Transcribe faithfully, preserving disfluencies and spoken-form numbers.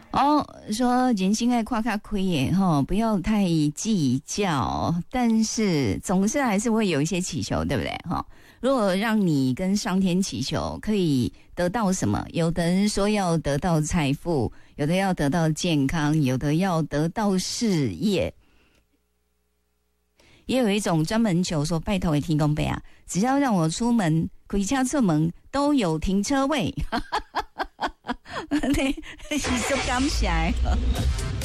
哦，说人心爱夸夸亏耶哈，不要太计较，但是总是还是会有一些祈求，对不对哈？如果让你跟上天祈求，可以得到什么？有的人说要得到财富，有的要得到健康，有的要得到事业，也有一种专门求说拜托的天公伯啊，只要让我出门开车出门都有停车位。你是说感谢